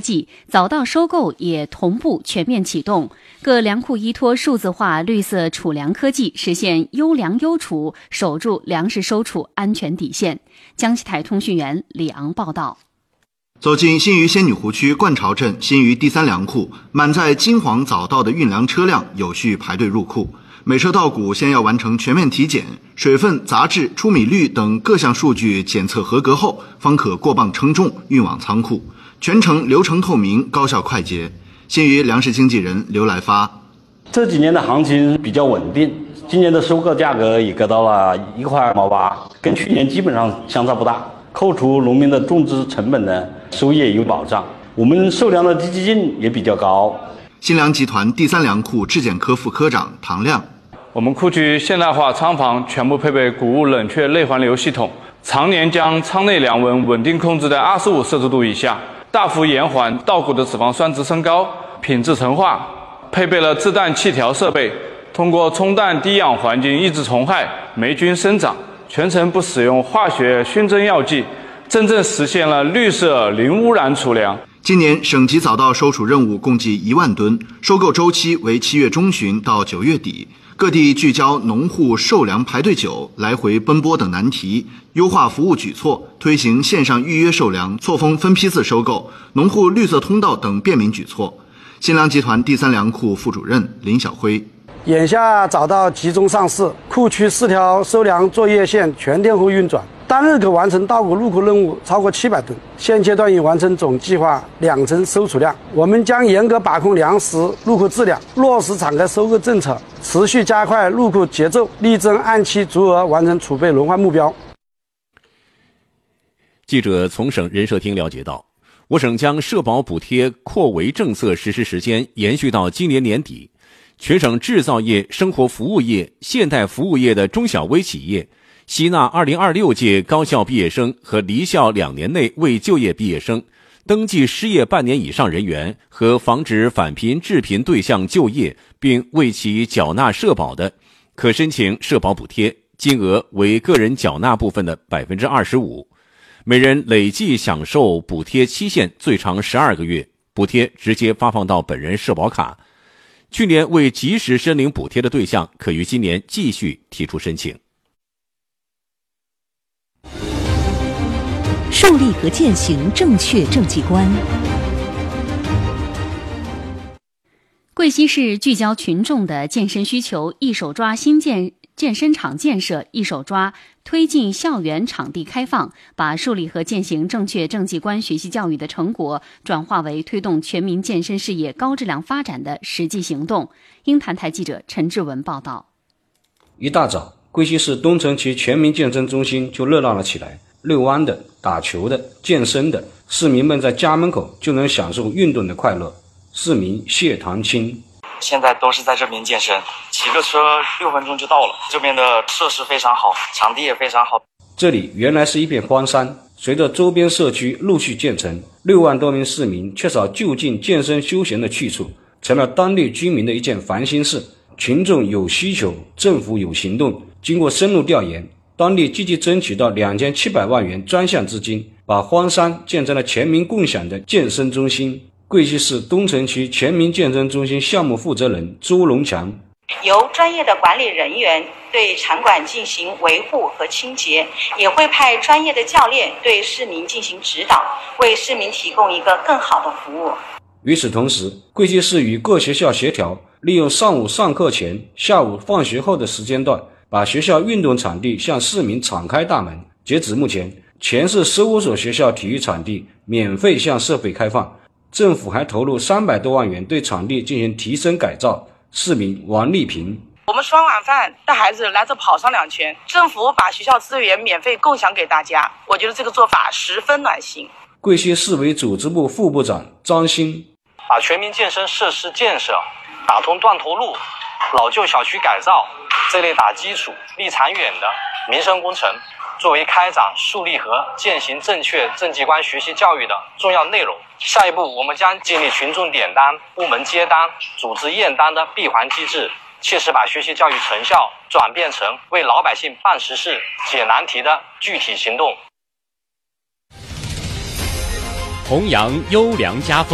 技，早稻收购也同步全面启动，各粮库依托数字化绿色储粮科技，实现优粮优储，守住粮食收储安全底线。江西台通讯员李昂报道。 走进新余仙女湖区冠潮镇新余第3粮库，满载金黄早稻的运粮车辆有序排队入库，每车稻谷先要完成全面体检，水分、杂质、出米率等各项数据检测合格后，方可过磅称重运往仓库，全程流程透明、高效快捷。新余粮食经纪人刘来发： 这几年的行情比较稳定，今年的收购价格也得到了1块2毛8，跟去年基本上相差不大。扣除农民的种植成本呢，收益也有保障。我们收粮的积极性也比较高。 新粮集团第3粮库质检科副科长唐亮： 我们库区现代化仓房全部配备谷物冷却内环流系统，常年将仓内粮温稳定控制在25摄氏度以下，大幅延缓稻谷的脂肪酸值升高、品质陈化。配备了制氮气调设备，通过冲淡低氧环境抑制虫害、霉菌生长，全程不使用化学熏蒸药剂，真正实现了绿色零污染储粮。 今年省级早稻收储任务共计1万吨，收购周期为7月中旬到9月底。各地聚焦农户售粮排队久、来回奔波等难题，优化服务举措，推行线上预约售粮、错峰分批次收购、农户绿色通道等便民举措。新粮集团第3粮库副主任林晓辉： 眼下早稻集中上市，库区4条收粮作业线全天候运转，单日可完成稻谷入库任务超过700吨，现阶段已完成总计划2成收储量。我们将严格把控粮食入库质量，落实敞开收购政策，持续加快入库节奏，力争按期足额完成储备轮换目标。 记者从省人社厅了解到，我省将社保补贴扩围政策实施时间延续到今年年底，全省制造业、生活服务业、现代服务业的中小微企业吸纳2026届高校毕业生和离校2年内未就业毕业生、登记失业半年以上人员和防止返贫致贫对象就业并为其缴纳社保的，可申请社保补贴，金额为个人缴纳部分的 25%， 每人累计享受补贴期限最长12个月，补贴直接发放到本人社保卡。去年未及时申领补贴的对象，可于今年继续提出申请。 树立和践行正确政绩观。 贵溪市聚焦群众的健身需求，一手抓新健身场建设，一手抓推进校园场地开放，把树立和践行正确政绩观学习教育的成果转化为推动全民健身事业高质量发展的实际行动。鹰潭台记者陈志文报道。 一大早，贵溪市东城区全民健身中心就热闹了起来，遛弯的、打球的、健身的，市民们在家门口就能享受运动的快乐。市民谢唐清： 现在都是在这边健身，骑个车6分钟就到了。这边的设施非常好，场地也非常好。 这里原来是一片荒山，随着周边社区陆续建成，6万多名市民缺少就近健身休闲的去处，成了当地居民的一件烦心事。群众有需求，政府有行动。经过深入调研，当地积极争取到2700万元专项资金，把荒山建成了全民共享的健身中心。贵溪市东城区全民健身中心项目负责人周龙强： 由专业的管理人员对场馆进行维护和清洁，也会派专业的教练对市民进行指导，为市民提供一个更好的服务。 与此同时，贵溪市与各学校协调，利用上午上课前、下午放学后的时间段，把学校运动场地向市民敞开大门。截止目前，全市15所学校体育场地免费向社会开放，政府还投入300多万元对场地进行提升改造。市民王丽萍： 我们吃完晚饭带孩子来这跑上2圈，政府把学校资源免费共享给大家，我觉得这个做法十分暖心。 贵溪市委组织部副部长张欣： 把全民健身设施建设、打通断头路、老旧小区改造这类打基础、立长远的民生工程，作为开展树立和践行正确政绩观学习教育的重要内容。下一步，我们将建立群众点单、部门接单、组织验单的闭环机制，切实把学习教育成效转变成为老百姓办实事、解难题的具体行动。 弘扬优良家风。